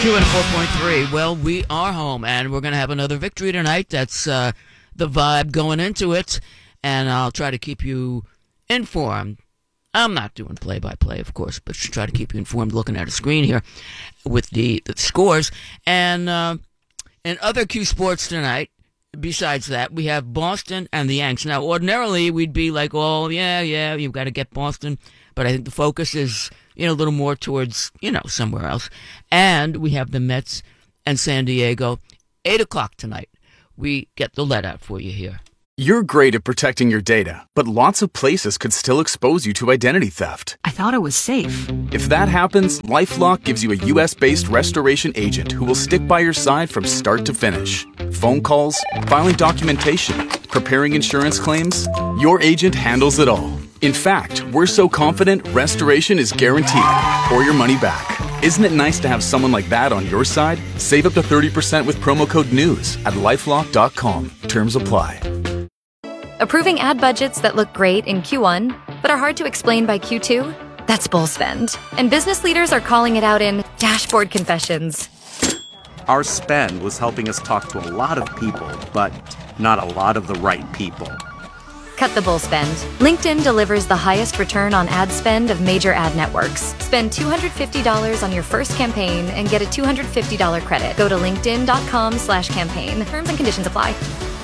102 and 4.3. Well, we are home, and we're going to have another victory tonight. That's the vibe going into it, and I'll try to keep you informed. I'm not doing play-by-play, of course, but try to keep you informed looking at a screen here with the scores. And in other Q sports tonight, besides that, we have Boston and the Yanks. Now, ordinarily, we'd be like, oh, yeah, you've got to get Boston. But I think the focus is, a little more towards, somewhere else. And we have the Mets and San Diego. 8 o'clock tonight. We get the let out for you here. You're great at protecting your data, but lots of places could still expose you to identity theft. I thought it was safe. If that happens, LifeLock gives you a U.S.-based restoration agent who will stick by your side from start to finish. Phone calls, filing documentation, preparing insurance claims, your agent handles it all. In fact, we're so confident restoration is guaranteed or your money back. Isn't it nice to have someone like that on your side? Save up to 30% with promo code NEWS at LifeLock.com. Terms apply. Approving ad budgets that look great in Q1, but are hard to explain by Q2? That's bull spend. And business leaders are calling it out in dashboard confessions. Our spend was helping us talk to a lot of people, but not a lot of the right people. Cut the bull spend. LinkedIn delivers the highest return on ad spend of major ad networks. Spend $250 on your first campaign and get a $250 credit. Go to linkedin.com/campaign. Terms and conditions apply.